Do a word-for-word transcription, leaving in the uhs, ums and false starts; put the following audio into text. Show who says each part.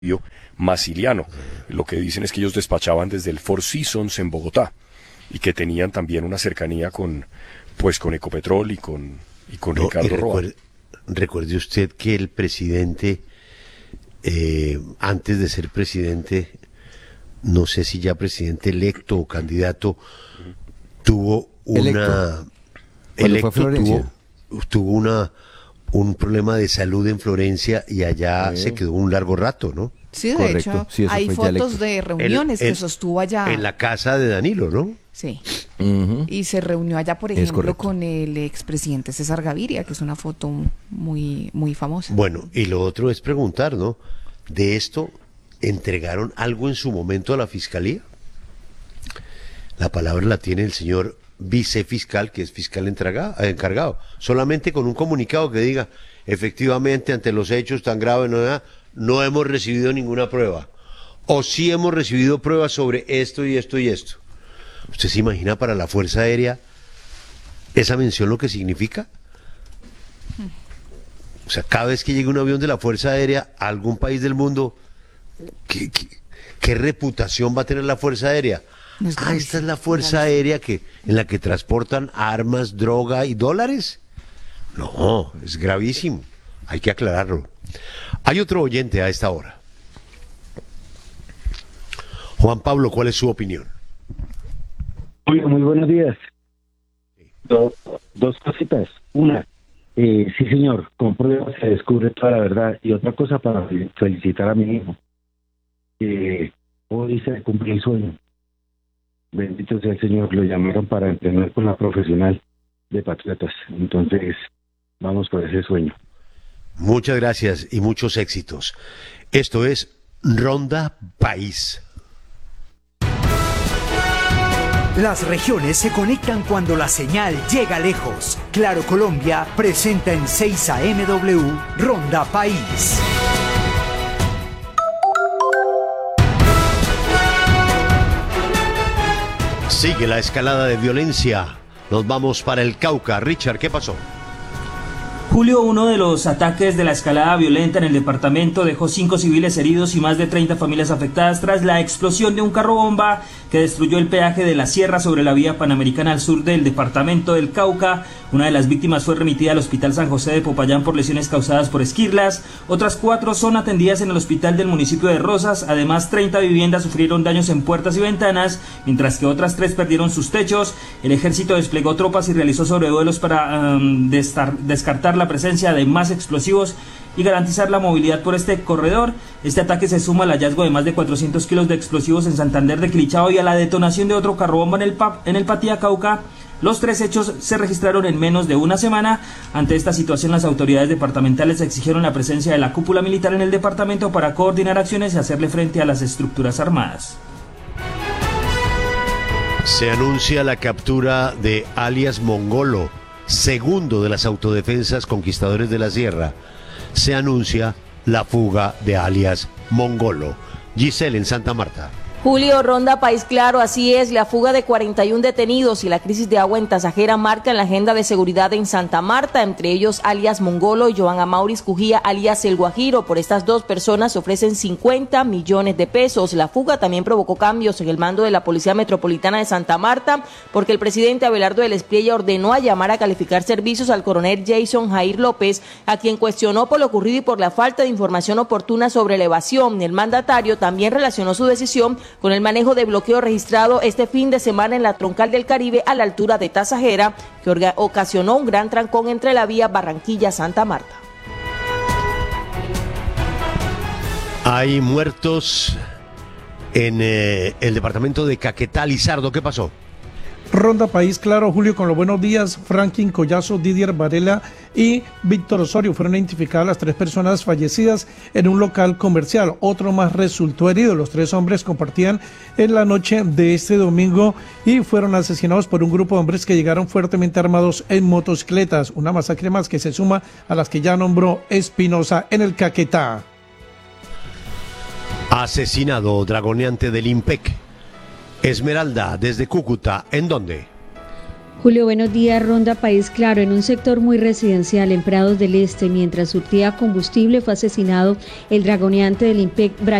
Speaker 1: Masiliano. Lo que dicen es que ellos despachaban desde el Four Seasons en Bogotá y que tenían también una cercanía con, pues, con Ecopetrol y con, y con no, Ricardo Roa.
Speaker 2: Recuerde, recuerde usted que el presidente, eh, antes de ser presidente, no sé si ya presidente electo o candidato, uh-huh. tuvo una...
Speaker 3: Electo.
Speaker 2: electo tuvo, tuvo una... un problema de salud en Florencia y allá sí. se quedó un largo rato, ¿no?
Speaker 4: Sí, de
Speaker 3: Correcto.
Speaker 4: hecho,
Speaker 3: Sí,
Speaker 4: hay fotos de reuniones
Speaker 2: el, el,
Speaker 4: que sostuvo allá.
Speaker 2: En la casa de Danilo, ¿no?
Speaker 4: Sí.
Speaker 3: Uh-huh.
Speaker 4: Y se reunió allá, por ejemplo, con el expresidente César Gaviria, que es una foto muy, muy famosa.
Speaker 2: Bueno, y lo otro es preguntar, ¿no? De esto, ¿entregaron algo en su momento a la Fiscalía? La palabra la tiene el señor vicefiscal, que es fiscal encargado, solamente con un comunicado que diga, efectivamente, ante los hechos tan graves, no, no hemos recibido ninguna prueba, o sí hemos recibido pruebas sobre esto y esto y esto. ¿Usted se imagina para la Fuerza Aérea esa mención lo que significa? O sea, cada vez que llegue un avión de la Fuerza Aérea a algún país del mundo, ¿qué, qué, qué reputación va a tener la Fuerza Aérea? No es ah, esta es la Fuerza Aérea que en la que transportan armas, droga y dólares. No, es gravísimo. Hay que aclararlo. Hay otro oyente a esta hora. Juan Pablo, ¿cuál es su opinión?
Speaker 5: Muy, muy buenos días. Do, dos cositas. Una, eh, sí señor, con pruebas se descubre toda la verdad. Y otra cosa para felicitar a mi hijo. Eh, hoy se cumplió el sueño. Bendito sea el Señor, lo llamaron para entrenar con la profesional de Patriotas. Entonces, vamos por ese sueño.
Speaker 2: Muchas gracias y muchos éxitos. Esto es Ronda País.
Speaker 6: Las regiones se conectan cuando la señal llega lejos. Claro Colombia presenta en seis A M W Ronda País.
Speaker 2: Sigue la escalada de violencia. Nos vamos para el Cauca. Richard, ¿qué pasó?
Speaker 7: Julio, uno de los ataques de la escalada violenta en el departamento dejó cinco civiles heridos y más de treinta familias afectadas tras la explosión de un carro bomba que destruyó el peaje de la Sierra sobre la vía panamericana al sur del departamento del Cauca. Una de las víctimas fue remitida al Hospital San José de Popayán por lesiones causadas por esquirlas. Otras cuatro son atendidas en el hospital del municipio de Rosas. Además, treinta viviendas sufrieron daños en puertas y ventanas, mientras que otras tres perdieron sus techos. El ejército desplegó tropas y realizó sobrevuelos para um, destar- descartar la presencia de más explosivos y garantizar la movilidad por este corredor. Este ataque se suma al hallazgo de más de cuatrocientos kilos de explosivos en Santander de Quilichao y a la detonación de otro carro bomba en el, P A P, en el Patía Cauca. Los tres hechos se registraron en menos de una semana. Ante esta situación, las autoridades departamentales exigieron la presencia de la cúpula militar en el departamento para coordinar acciones y hacerle frente a las estructuras armadas.
Speaker 2: Se anuncia la captura de alias Mongolo, segundo de las autodefensas Conquistadores de la Sierra. Se anuncia la fuga de alias Mongolo. Giselle, en Santa Marta.
Speaker 8: Julio, Ronda País Claro, así es, la fuga de cuarenta y uno detenidos y la crisis de agua en Tasajera marcan la agenda de seguridad en Santa Marta, entre ellos alias Mongolo y Joan Amauris Cujía, alias El Guajiro. Por estas dos personas se ofrecen cincuenta millones de pesos. La fuga también provocó cambios en el mando de la Policía Metropolitana de Santa Marta, porque el presidente Abelardo del Espriella ordenó a llamar a calificar servicios al coronel Jason Jair López, a quien cuestionó por lo ocurrido y por la falta de información oportuna sobre la evasión. El mandatario también relacionó su decisión con el manejo de bloqueo registrado este fin de semana en la troncal del Caribe a la altura de Tasajera, que orga- ocasionó un gran trancón entre la vía Barranquilla-Santa Marta.
Speaker 2: Hay muertos en eh, el departamento de Caquetá. Lizardo, ¿qué pasó?
Speaker 9: Ronda País Claro, Julio, con los buenos días. Franklin Collazo, Didier Varela y Víctor Osorio fueron identificadas las tres personas fallecidas en un local comercial. Otro más resultó herido. Los tres hombres compartían en la noche de este domingo y fueron asesinados por un grupo de hombres que llegaron fuertemente armados en motocicletas. Una masacre más que se suma a las que ya nombró Espinosa en el Caquetá.
Speaker 3: Julio, buenos días. Ronda País Claro. En un sector muy residencial en Prados del Este, mientras surtía combustible, fue asesinado el dragoneante del IMPEC, Brian